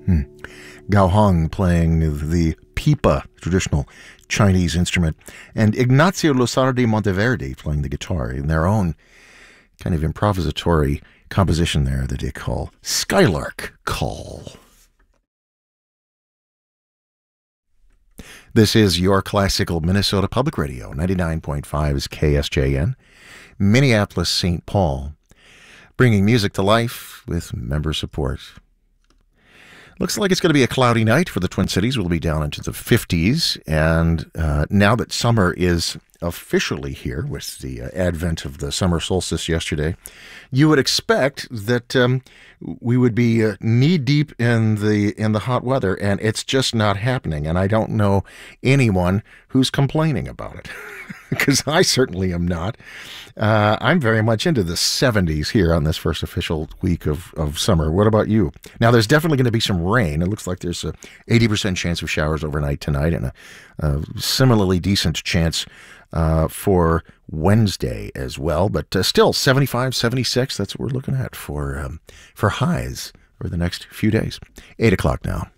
Gao Hong playing the pipa, traditional Chinese instrument, and Ignacio Losardi Monteverde playing the guitar in their own kind of improvisatory composition there that they call Skylark Call. This is your classical Minnesota Public Radio, 99.5 is KSJN, Minneapolis, St. Paul, bringing music to life with member support. Looks like it's going to be a cloudy night for the Twin Cities. We'll be down into the 50s, and now that summer is officially here with the advent of the summer solstice yesterday, you would expect that we would be knee-deep in the hot weather, and it's just not happening. And I don't know anyone who's complaining about it, because I certainly am not. I'm very much into the 70s here on this first official week of summer. What about you? Now, there's definitely going to be some rain. It looks like there's a 80% chance of showers overnight tonight, and a similarly decent chance for Wednesday as well, but still 75, 76, that's what we're looking at for highs for the next few days. 8 o'clock now.